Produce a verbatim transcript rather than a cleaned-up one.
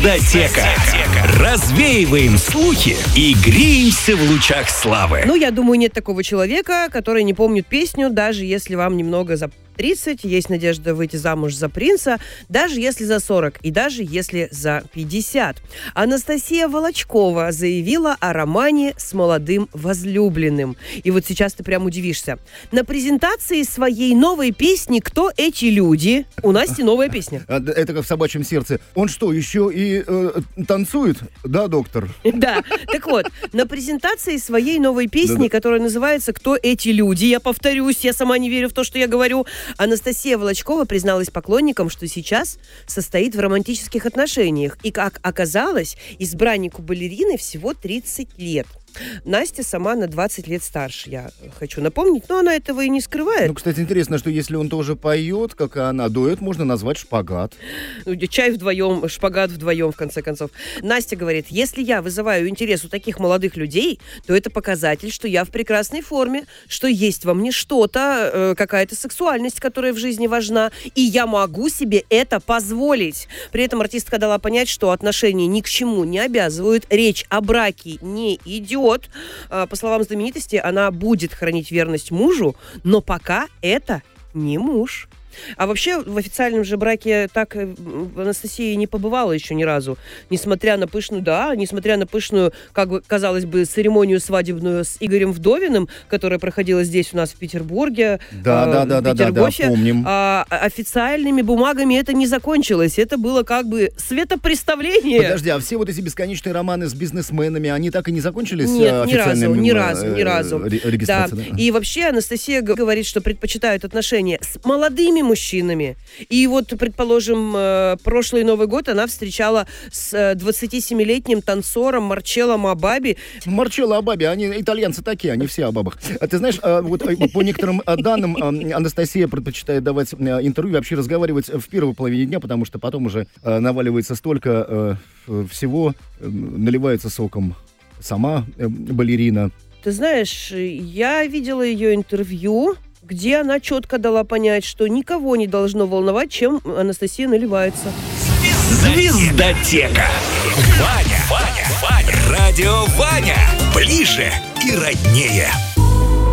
Звездотека. Развеиваем слухи и греемся в лучах славы. Ну, я думаю, нет такого человека, который не помнит песню, даже если вам немного за тридцать, есть надежда выйти замуж за принца, даже если за сорок и даже если за пятьдесят. Анастасия Волочкова заявила о романе с молодым возлюбленным. И вот сейчас ты прям удивишься. На презентации своей новой песни «Кто эти люди?» у Насти новая песня. Это как в «Собачьем сердце». Он что, еще и э, танцует? Да, доктор? Да. Так вот, на презентации своей новой песни, которая называется «Кто эти люди?» я повторюсь, я сама не верю в то, что я говорю, Анастасия Волочкова призналась поклонникам, что сейчас состоит в романтических отношениях. И, как оказалось, избраннику балерины всего тридцать лет. Настя сама на двадцать лет старше, я хочу напомнить, но она этого и не скрывает. Ну, кстати, интересно, что если он тоже поет, как и она, дуэт можно назвать шпагат. Ну, чай вдвоем, шпагат вдвоем, в конце концов. Настя говорит, если я вызываю интерес у таких молодых людей, то это показатель, что я в прекрасной форме, что есть во мне что-то, э, какая-то сексуальность, которая в жизни важна, и я могу себе это позволить. При этом артистка дала понять, что отношения ни к чему не обязывают, речь о браке не идет. По словам знаменитости, она будет хранить верность мужу, но пока это не муж. А вообще в официальном же браке так Анастасия не побывала еще ни разу. Несмотря на пышную, да, несмотря на пышную, как бы, казалось бы, церемонию свадебную с Игорем Вдовиным, которая проходила здесь у нас в Петербурге. Да, э, да, да, да, да, да, помним. А, официальными бумагами это не закончилось. Это было как бы светопреставление. Подожди, а все вот эти бесконечные романы с бизнесменами, они так и не закончились? Нет, ни разу, ни разу, ни разу. Регистрацией, да. да. И вообще Анастасия говорит, что предпочитают отношения с молодыми мужчинами. И вот, предположим, прошлый Новый год она встречала с двадцатисемилетним танцором Марчелло Абаби. Марчелло Абаби, они итальянцы такие, они все о бабах. А ты знаешь, вот по некоторым данным Анастасия предпочитает давать интервью, вообще разговаривать в первой половине дня, потому что потом уже наваливается столько всего, наливается соком сама балерина. Ты знаешь, я видела ее интервью, где она четко дала понять, что никого не должно волновать, чем Анастасия наливается. Звездотека. Ваня, Ваня, Ваня. Радио Ваня. Ближе и роднее.